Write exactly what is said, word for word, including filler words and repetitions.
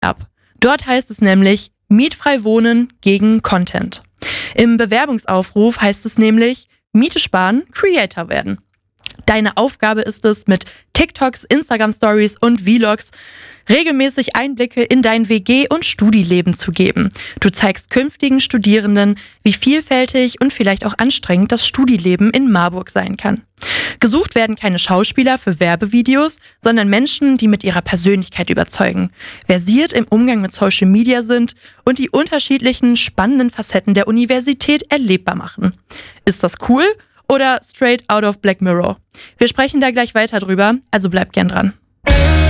ab. Dort heißt es nämlich mietfrei wohnen gegen Content. Im Bewerbungsaufruf heißt es nämlich Miete sparen, Creator werden. Deine Aufgabe ist es, mit TikToks, Instagram-Stories und Vlogs regelmäßig Einblicke in dein W G- und Studileben zu geben. Du zeigst künftigen Studierenden, wie vielfältig und vielleicht auch anstrengend das Studileben in Marburg sein kann. Gesucht werden keine Schauspieler für Werbevideos, sondern Menschen, die mit ihrer Persönlichkeit überzeugen, versiert im Umgang mit Social Media sind und die unterschiedlichen, spannenden Facetten der Universität erlebbar machen. Ist das cool? Oder straight out of Black Mirror? Wir sprechen da gleich weiter drüber, also bleibt gern dran.